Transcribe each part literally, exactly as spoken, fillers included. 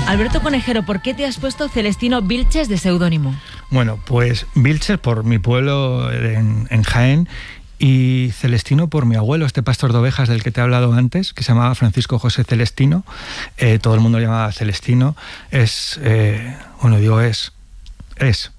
Alberto Conejero, ¿por qué te has puesto Celestino Vilches de seudónimo? Bueno, pues Vilches por mi pueblo en, en Jaén, y Celestino por mi abuelo, este pastor de ovejas del que te he hablado antes, que se llamaba Francisco José Celestino. Eh, todo el mundo lo llamaba Celestino. Es, eh, bueno, digo es, es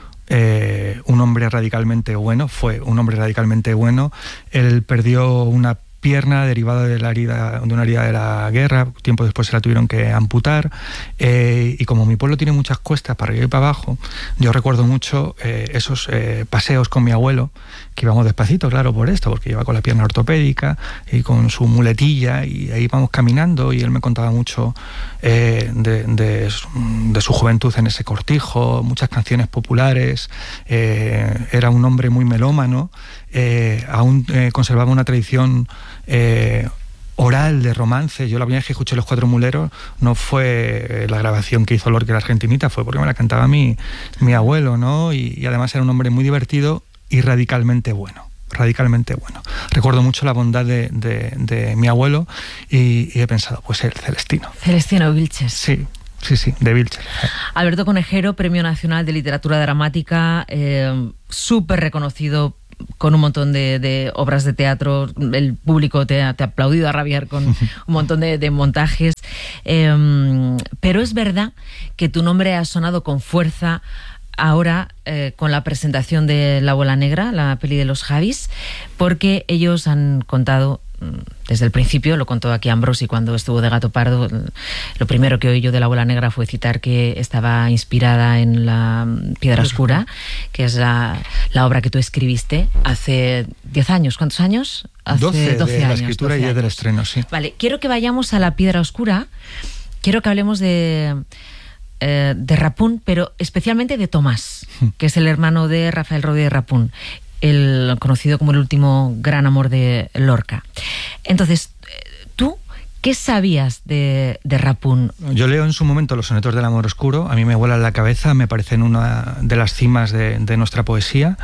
eh, un hombre radicalmente bueno, fue un hombre radicalmente bueno. Él perdió una pierna derivada de, la herida, de una herida de la guerra, tiempo después se la tuvieron que amputar, eh, y como mi pueblo tiene muchas cuestas para arriba y para abajo, yo recuerdo mucho eh, esos eh, paseos con mi abuelo, que íbamos despacito, claro, por esto, porque iba con la pierna ortopédica y con su muletilla, y ahí íbamos caminando, y él me contaba mucho eh, de, de, de su juventud en ese cortijo, muchas canciones populares. Eh, era un hombre muy melómano, eh, aún eh, conservaba una tradición eh, oral de romance. Yo la primera vez que escuché Los Cuatro Muleros no fue la grabación que hizo Lorca, la argentinita, fue porque me la cantaba mi, mi abuelo, ¿no? Y, y además era un hombre muy divertido y radicalmente bueno, radicalmente bueno. Recuerdo mucho la bondad de, de, de mi abuelo, y, y he pensado, pues el Celestino. Celestino Vilches. Sí. Sí, sí, de Vilches. Alberto Conejero, Premio Nacional de Literatura Dramática, eh, súper reconocido, con un montón de, de obras de teatro. El público te ha, te ha aplaudido a rabiar con un montón de, de montajes. Eh, pero es verdad que tu nombre ha sonado con fuerza ahora eh, con la presentación de La Bola Negra, la peli de los Javis, porque ellos han contado desde el principio, lo contó aquí Ambrosi cuando estuvo de Gato Pardo. Lo primero que oí yo de La Bola Negra fue citar que estaba inspirada en La Piedra Oscura, que es la, la obra que tú escribiste hace diez años. ¿Cuántos años? Hace doce, doce de años, la escritura y diez del estreno, sí. Vale, quiero que vayamos a La Piedra Oscura. Quiero que hablemos de... de Rapún, pero especialmente de Tomás, que es el hermano de Rafael Rodríguez Rapún, el conocido como el último gran amor de Lorca. Entonces, ¿tú qué sabías de, de Rapún? Yo leo en su momento los sonetos del amor oscuro, a mí me vuelan la cabeza, me parecen una de las cimas de, de nuestra poesía,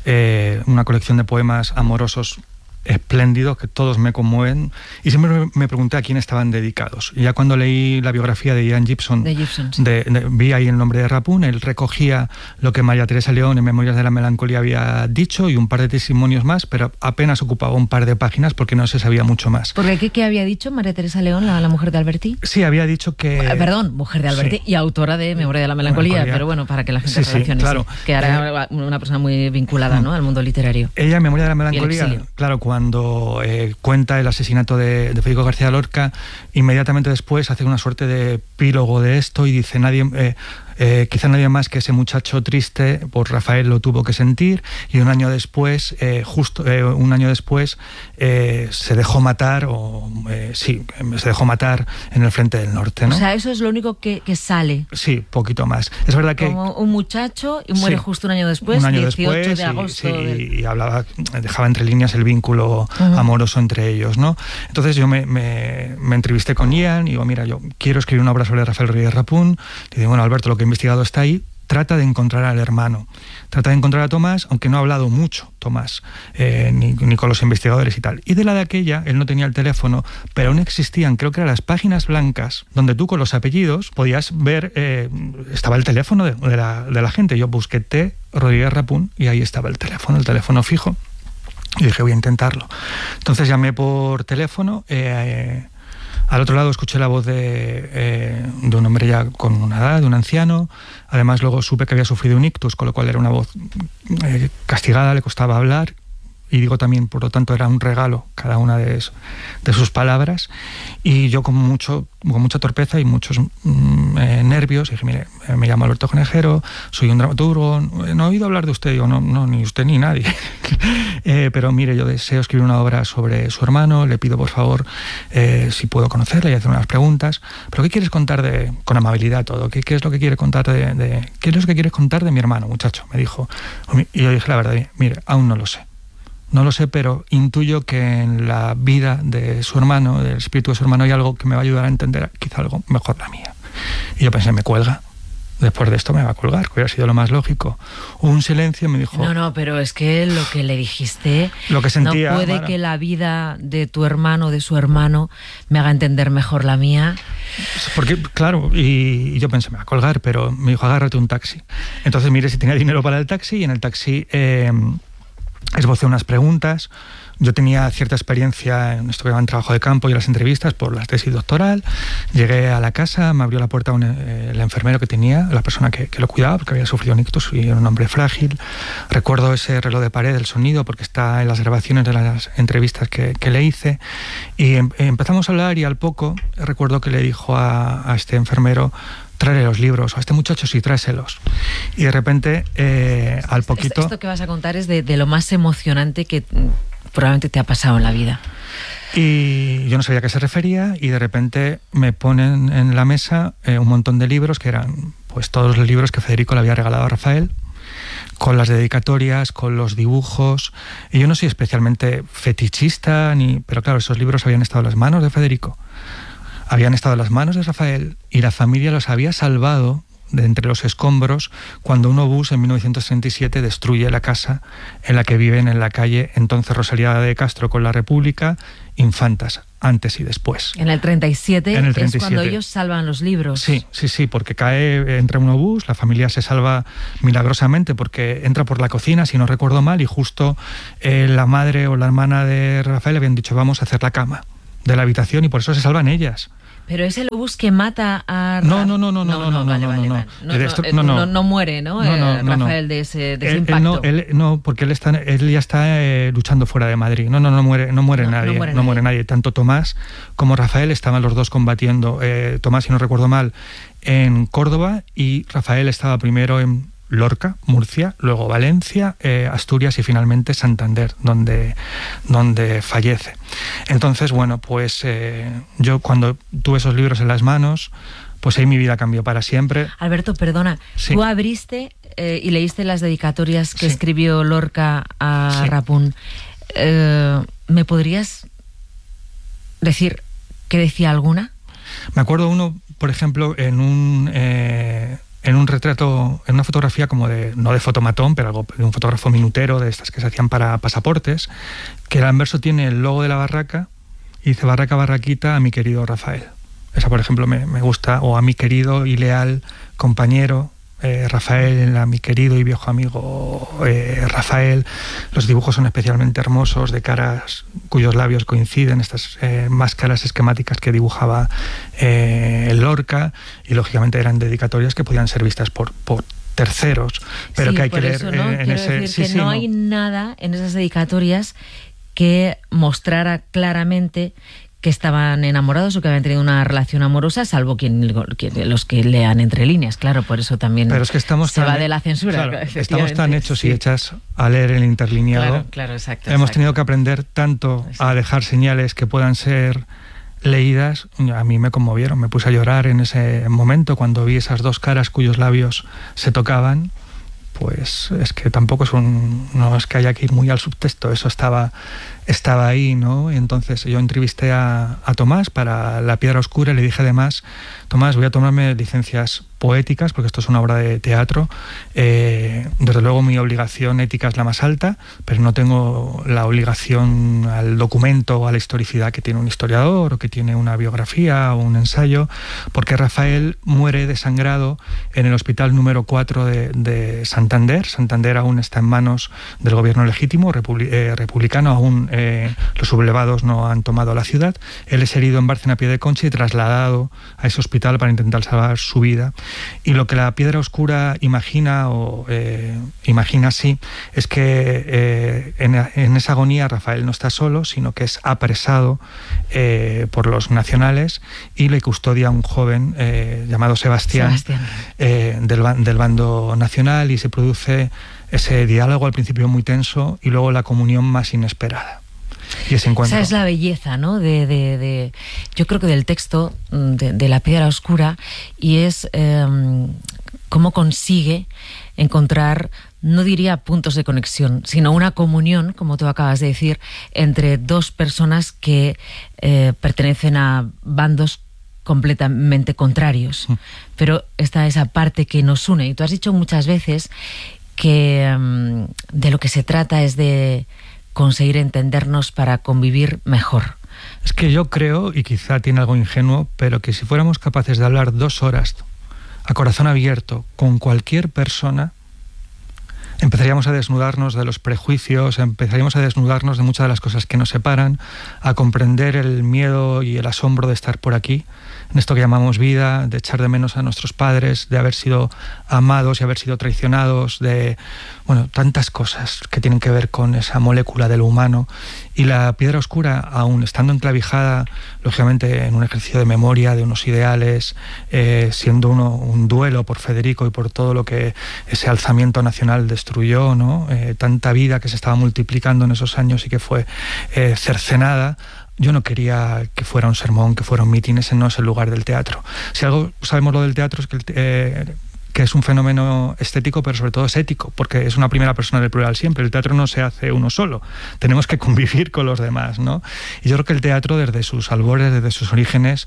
eh, una colección de poemas amorosos espléndidos que todos me conmueven, y siempre me pregunté a quién estaban dedicados. Y ya cuando leí la biografía de Ian Gibson, de Gibson sí. de, de, vi ahí el nombre de Rapún. Él recogía lo que María Teresa León en Memorias de la Melancolía había dicho y un par de testimonios más, pero apenas ocupaba un par de páginas porque no se sabía mucho más. ¿Porque qué, qué había dicho María Teresa León, la, la mujer de Alberti? Sí, había dicho que... Eh, perdón, mujer de Alberti, sí, y autora de Memoria de la Melancolía, Melancolía. Pero bueno, para que la gente sí, relacione, sí, claro. sí, que era eh, una persona muy vinculada, ¿no?, al mundo literario. Ella en Memoria de la Melancolía, claro, cuando... Eh, cuenta el asesinato de, de Federico García Lorca, inmediatamente después hace una suerte de epílogo de esto y dice, nadie eh, eh, quizá nadie más que ese muchacho triste por Rafael lo tuvo que sentir, y un año después eh, justo eh, un año después eh, se dejó matar o eh, sí, se dejó matar en el frente del norte, ¿no? O sea, eso es lo único que, que sale. Sí, poquito más. Es verdad que como un muchacho y muere sí, justo un año después, un año dieciocho después, de agosto. Sí, sí, del... y hablaba, dejaba entre líneas el vínculo uh-huh. amoroso entre ellos, ¿no? Entonces yo me, me, me entrevisté con Ian y digo, mira, yo quiero escribir una obra sobre Rafael Rodríguez Rapún. Y digo, bueno, Alberto, lo que he investigado está ahí, trata de encontrar al hermano, trata de encontrar a Tomás, aunque no ha hablado mucho Tomás, eh, ni, ni con los investigadores y tal. Y de la de aquella, él no tenía el teléfono, pero aún existían, creo que eran las páginas blancas, donde tú con los apellidos podías ver, eh, estaba el teléfono de, de, la, de la gente. Yo busqué T. Rodríguez Rapún y ahí estaba el teléfono, el teléfono fijo. Y dije, voy a intentarlo. Entonces llamé por teléfono, eh, eh, al otro lado escuché la voz de, eh, de un hombre ya con una edad, de un anciano. Además luego supe que había sufrido un ictus, con lo cual era una voz eh, castigada, le costaba hablar. Y digo también, por lo tanto, era un regalo cada una de, eso, de sus palabras. Y yo con, mucho, con mucha torpeza y muchos mm, eh, nervios dije, mire, me llamo Alberto Conejero, soy un dramaturgo, no he oído hablar de usted. Digo, no, no, ni usted ni nadie. eh, pero mire, yo deseo escribir una obra sobre su hermano, le pido por favor eh, si puedo conocerle y hacer unas preguntas. ¿Pero qué quieres contar de, con amabilidad todo? ¿Qué, qué es lo que quiere contar de, de, qué es lo que quieres contar de mi hermano, muchacho? Me dijo. Y yo dije la verdad, mire, aún no lo sé. No lo sé, pero intuyo que en la vida de su hermano, del espíritu de su hermano, hay algo que me va a ayudar a entender quizá algo mejor la mía. Y yo pensé, me cuelga, después de esto me va a colgar, que hubiera sido lo más lógico. Hubo un silencio y me dijo... No, no, pero es que lo que le dijiste... Lo que sentía... No puede Mara, que la vida de tu hermano, de su hermano, me haga entender mejor la mía. Porque, claro, y, y yo pensé, me va a colgar, pero me dijo, agárrate un taxi. Entonces miré si tenía dinero para el taxi, y en el taxi eh, esbocé unas preguntas. Yo tenía cierta experiencia en esto que llaman trabajo de campo y las entrevistas por la tesis doctoral. Llegué a la casa, me abrió la puerta un, eh, el enfermero que tenía, la persona que, que lo cuidaba, porque había sufrido un ictus y era un hombre frágil. Recuerdo ese reloj de pared, el sonido, porque está en las grabaciones de las entrevistas que, que le hice. Y em, empezamos a hablar, y al poco recuerdo que le dijo a, a este enfermero: tráele los libros, o a este muchacho sí, tráeselos. Y de repente, eh, al poquito... Esto que vas a contar es de, de lo más emocionante que probablemente te ha pasado en la vida. Y yo no sabía a qué se refería, y de repente me ponen en la mesa eh, un montón de libros, que eran pues todos los libros que Federico le había regalado a Rafael, con las dedicatorias, con los dibujos. Y yo no soy especialmente fetichista, ni, pero claro, esos libros habían estado en las manos de Federico, habían estado en las manos de Rafael, y la familia los había salvado de entre los escombros cuando un obús en mil novecientos treinta y siete destruye la casa en la que viven en la calle entonces Rosalía de Castro con la República, Infantas, antes y después. En el treinta y siete, en el treinta y siete es cuando ellos salvan los libros. Sí, sí, sí, porque cae, entra un obús, la familia se salva milagrosamente porque entra por la cocina, si no recuerdo mal, y justo eh, la madre o la hermana de Rafael habían dicho: vamos a hacer la cama de la habitación, y por eso se salvan ellas. Pero es el obús que mata a... No, no, no, no, no, no, no, vale, no, vale, no, vale. no. No, Esto- no, no, no. no, no muere, ¿no? No, no, Eh, no, no. Rafael de ese, de ese Él- él impacto. no, él- no, porque él está, él ya está eh, luchando fuera de Madrid. No, no, no muere, no muere No, no nadie, muere no muere nadie. nadie. Tanto Tomás como Rafael estaban los dos combatiendo. Eh, Tomás, si no recuerdo mal, en Córdoba, y Rafael estaba primero en Lorca, Murcia, luego Valencia, eh, Asturias y finalmente Santander, donde, donde fallece. Entonces, bueno, pues eh, yo cuando tuve esos libros en las manos, pues ahí mi vida cambió para siempre. Alberto, perdona, Sí. tú abriste eh, y leíste las dedicatorias que Sí. escribió Lorca a Sí. Rapun. Eh, ¿Me podrías decir qué decía alguna? Me acuerdo uno, por ejemplo, en un eh, en un retrato, en una fotografía como de, no de fotomatón, pero algo de un fotógrafo minutero, de estas que se hacían para pasaportes, que el anverso tiene el logo de la barraca y dice: barraca, barraquita, a mi querido Rafael. Esa, por ejemplo, me, me gusta. O a mi querido y leal compañero eh, Rafael, a mi querido y viejo amigo eh, Rafael. Los dibujos son especialmente hermosos, de caras cuyos labios coinciden, estas eh, máscaras esquemáticas que dibujaba eh, Lorca, y lógicamente eran dedicatorias que podían ser vistas por, por terceros, pero Sí, que hay por que leer eso, ¿no? eh, en Quiero ese... decir sí, que sí, no hay nada en esas dedicatorias que mostrara claramente que estaban enamorados o que habían tenido una relación amorosa, salvo quien, quien- los que lean entre líneas, claro, por eso también Pero es que estamos se tan, va de la censura. claro, estamos efectivamente, tan hechos sí. y hechas a leer el interlineado. Claro, claro, exacto. Hemos exacto. tenido que aprender tanto Exacto. a dejar señales que puedan ser leídas. A mí me conmovieron, me puse a llorar en ese momento cuando vi esas dos caras cuyos labios se tocaban. Pues es que tampoco es un, no es que haya que ir muy al subtexto, eso estaba, estaba ahí, ¿no? Y entonces yo entrevisté a, a Tomás para La Piedra Oscura y le dije además: Tomás, voy a tomarme licencias poéticas porque esto es una obra de teatro. Eh, desde luego mi obligación ética es la más alta, pero no tengo la obligación al documento o a la historicidad que tiene un historiador o que tiene una biografía o un ensayo, porque Rafael muere desangrado en el hospital número cuatro de, de Santander. Santander aún está en manos del gobierno legítimo republi eh, republicano, aún eh, los sublevados no han tomado la ciudad. Él es herido en Bárcena Pie de Concha y trasladado a ese hospital para intentar salvar su vida. Y lo que La Piedra Oscura imagina, o eh, imagina así, es que eh, en, en esa agonía Rafael no está solo, sino que es apresado eh, por los nacionales y le custodia un joven eh, llamado Sebastián, Sebastián. Eh, del, del bando nacional, y se produce ese diálogo al principio muy tenso y luego la comunión más inesperada. Y ese encuentro. Esa es la belleza, ¿no? De, de, de, yo creo que del texto de, de La Piedra Oscura, y es eh, cómo consigue encontrar, no diría puntos de conexión, sino una comunión, como tú acabas de decir, entre dos personas que eh, pertenecen a bandos completamente contrarios, mm. pero está esa parte que nos une. Y tú has dicho muchas veces que um, de lo que se trata es de conseguir entendernos para convivir mejor. Es que yo creo, y quizá tiene algo ingenuo, pero que si fuéramos capaces de hablar dos horas a corazón abierto con cualquier persona, empezaríamos a desnudarnos de los prejuicios, empezaríamos a desnudarnos de muchas de las cosas que nos separan, a comprender el miedo y el asombro de estar por aquí, en esto que llamamos vida, de echar de menos a nuestros padres, de haber sido amados y haber sido traicionados, de, bueno, tantas cosas que tienen que ver con esa molécula de lo humano. Y la Piedra Oscura, aún estando enclavijada, lógicamente, en un ejercicio de memoria, de unos ideales, eh, siendo uno un duelo por Federico y por todo lo que ese alzamiento nacional destruyó, ¿no? Eh, tanta vida que se estaba multiplicando en esos años y que fue eh, cercenada. Yo no quería que fuera un sermón, que fuera un mitin, ese no es el lugar del teatro. Si algo sabemos lo del teatro es que, el, eh, que es un fenómeno estético, pero sobre todo es ético, porque es una primera persona del plural siempre. El teatro no se hace uno solo, tenemos que convivir con los demás, ¿no? Y yo creo que el teatro, desde sus albores, desde sus orígenes,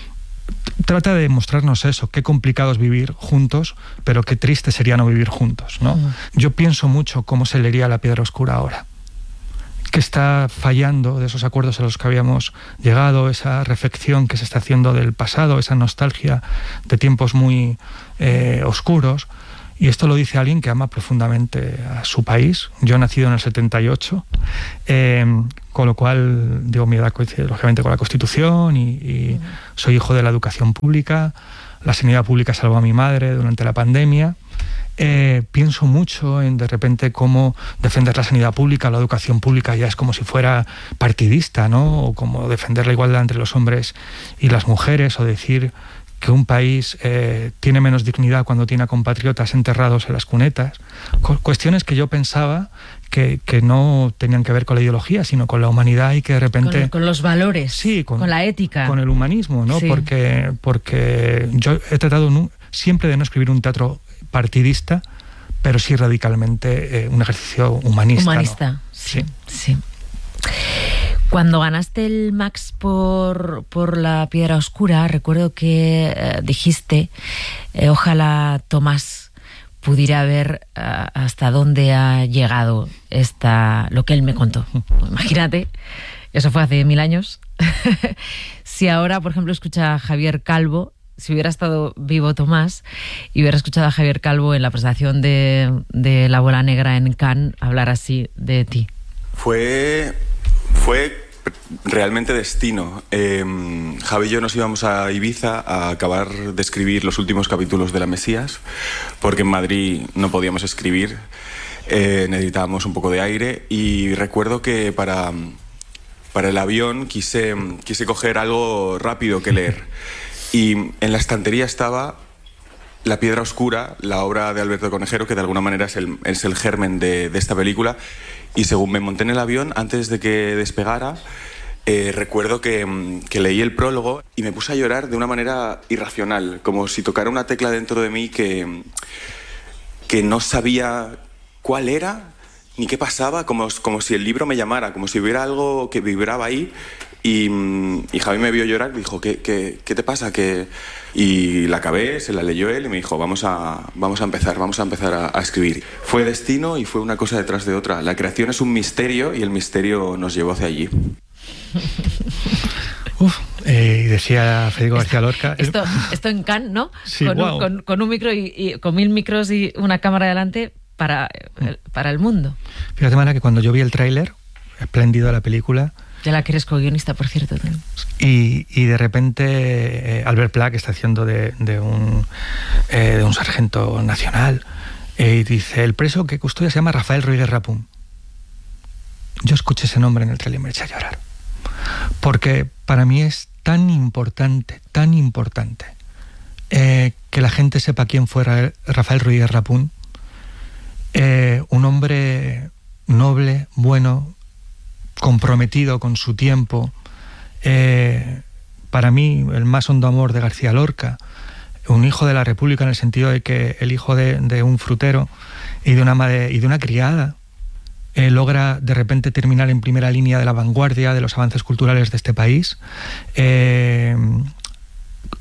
trata de mostrarnos eso, qué complicado es vivir juntos, pero qué triste sería no vivir juntos, ¿no? Mm. Yo pienso mucho cómo se leería La Piedra Oscura ahora, que está fallando de esos acuerdos a los que habíamos llegado, esa reflexión que se está haciendo del pasado, esa nostalgia de tiempos muy eh, oscuros. Y esto lo dice alguien que ama profundamente a su país. Yo he nacido en el setenta y ocho, eh, con lo cual, digo, mi edad coincide lógicamente con la Constitución y, y soy hijo de la educación pública. La sanidad pública salvó a mi madre durante la pandemia. Eh, pienso mucho en de repente cómo defender la sanidad pública, la educación pública ya es como si fuera partidista, ¿no? O como defender la igualdad entre los hombres y las mujeres, o decir que un país eh, tiene menos dignidad cuando tiene a compatriotas enterrados en las cunetas. Cu- cuestiones que yo pensaba que, que no tenían que ver con la ideología, sino con la humanidad y que de repente... Con, con los valores, sí, con, con la ética. Con el humanismo, ¿no? Sí. Porque, porque yo he tratado nu- siempre de no escribir un teatro partidista, pero sí radicalmente eh, un ejercicio humanista. Humanista, ¿no? sí, sí. Cuando ganaste el Max por, por La Piedra Oscura, recuerdo que eh, dijiste, eh, ojalá Tomás pudiera ver uh, hasta dónde ha llegado esta, lo que él me contó. Imagínate, eso fue hace mil años. Si ahora, por ejemplo, escucha a Javier Calvo, si hubiera estado vivo Tomás y hubiera escuchado a Javier Calvo en la presentación de, de La Bola Negra en Cannes hablar así de ti. Fue, fue realmente destino. Eh, Javi y yo nos íbamos a Ibiza a acabar de escribir los últimos capítulos de La Mesías, porque en Madrid no podíamos escribir, eh, necesitábamos un poco de aire, y recuerdo que para, para el avión quise, quise coger algo rápido que leer. Y en la estantería estaba La Piedra Oscura, la obra de Alberto Conejero, que de alguna manera es el, es el germen de, de esta película. Y según me monté en el avión, antes de que despegara, eh, recuerdo que, que leí el prólogo y me puse a llorar de una manera irracional, como si tocara una tecla dentro de mí que, que no sabía cuál era ni qué pasaba, como, como si el libro me llamara, como si hubiera algo que vibraba ahí. Y, y Javi me vio llorar y dijo, ¿qué, qué, qué te pasa? ¿Qué? Y la acabé, se la leyó él y me dijo, vamos a, vamos a empezar, vamos a empezar a, a escribir. Fue destino y fue una cosa detrás de otra. La creación es un misterio y el misterio nos llevó hacia allí. Uf, eh, y decía Federico García Lorca... Esto, esto en Cannes, ¿no? Sí, con, wow. un, con, con un micro y, y con mil micros y una cámara delante para, para el mundo. Fíjate, Mara, que cuando yo vi el tráiler, espléndido de la película... Ya la que eres co-guionista, por cierto. Y, y de repente eh, Albert Pla, que está haciendo de, de, un, eh, de un sargento nacional, eh, y dice, el preso que custodia se llama Rafael Rodríguez Rapún. Yo escuché ese nombre en el trailer y me eché a llorar. Porque para mí es tan importante, tan importante, eh, que la gente sepa quién fue Ra- Rafael Rodríguez Rapún. Eh, un hombre noble, bueno, comprometido con su tiempo, eh, para mí el más hondo amor de García Lorca, un hijo de la República en el sentido de que el hijo de, de un frutero y de una, madre, y de una criada eh, logra de repente terminar en primera línea de la vanguardia de los avances culturales de este país, eh,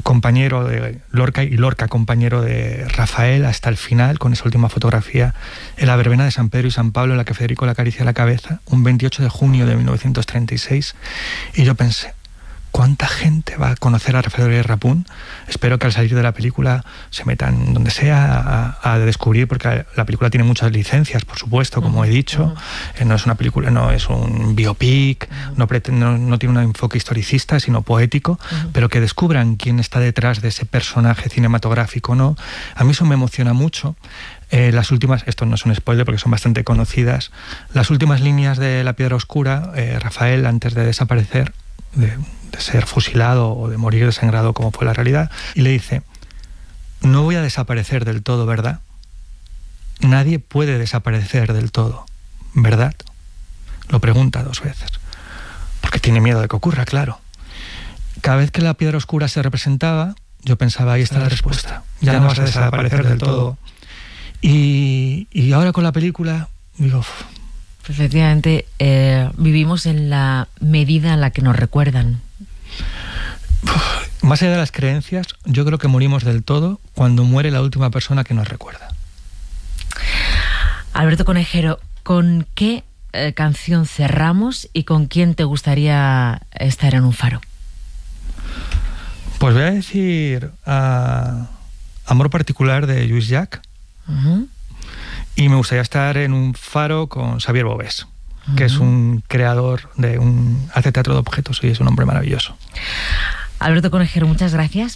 compañero de Lorca y Lorca compañero de Rafael hasta el final, con esa última fotografía en la verbena de San Pedro y San Pablo, en la que Federico le acaricia la cabeza, un veintiocho de junio de mil novecientos treinta y seis, y yo pensé, ¿cuánta gente va a conocer a Rafael Rodríguez Rapún? Espero que al salir de la película se metan donde sea a, a descubrir, porque la película tiene muchas licencias, por supuesto, como he dicho. No es una película, no es un biopic, no, pretende, no, no tiene un enfoque historicista, sino poético, pero que descubran quién está detrás de ese personaje cinematográfico, ¿no? A mí eso me emociona mucho. Eh, las últimas, esto no es un spoiler porque son bastante conocidas, las últimas líneas de La Piedra Oscura, eh, Rafael, antes de desaparecer, de, de ser fusilado o de morir desangrado como fue la realidad, y le dice: no voy a desaparecer del todo, ¿verdad? Nadie puede desaparecer del todo, ¿verdad? Lo pregunta dos veces, porque tiene miedo de que ocurra, claro. Cada vez que la piedra oscura se representaba, yo pensaba, ahí está la respuesta, ya, ya no vas a desaparecer del todo. Y, y ahora con la película, digo... Uf, efectivamente, eh, vivimos en la medida en la que nos recuerdan. Más allá de las creencias, yo creo que morimos del todo cuando muere la última persona que nos recuerda. Alberto Conejero, ¿con qué eh, canción cerramos y con quién te gustaría estar en un faro? Pues voy a decir uh, Amor Particular de Lluís Llach. Uh-huh. Y me gustaría estar en un faro con Xavier Bovés, uh-huh. que es un creador de un... hace teatro de objetos y es un hombre maravilloso. Alberto Conejero, muchas gracias